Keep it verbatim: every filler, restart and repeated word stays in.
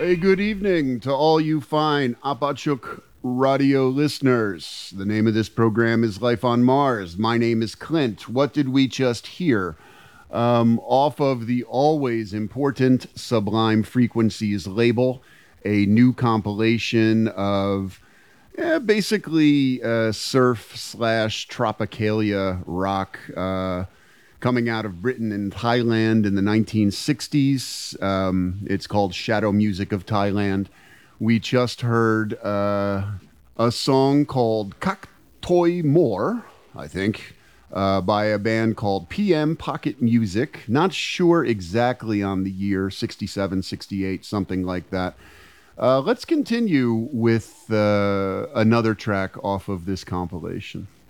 A good evening to all you fine Apachuk radio listeners. The name of this program is Life on Mars. My name is Clint. What did we just hear? Um, off of the always important Sublime Frequencies label, a new compilation of eh, basically uh, surf slash tropicalia rock. Uh, coming out of Britain and Thailand in the nineteen sixties. Um, it's called Shadow Music of Thailand. We just heard uh, a song called Kak Toi More, I think, uh, by a band called P M Pocket Music. Not sure exactly on the year, sixty-seven, sixty-eight, something like that. Uh, let's continue with uh, another track off of this compilation.